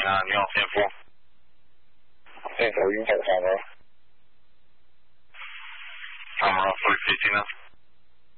你好，天福。 天福已經做晒咗。 啱啦，所以幾錢啊？